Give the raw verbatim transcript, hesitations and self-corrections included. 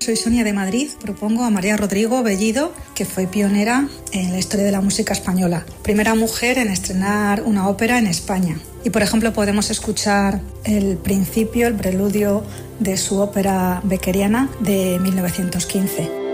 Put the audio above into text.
Soy Sonia de Madrid. Propongo a María Rodrigo Bellido, que fue pionera en la historia de la música española. Primera mujer en estrenar una ópera en España. Y, por ejemplo, podemos escuchar el principio, el preludio de su ópera beckeriana de mil novecientos quince.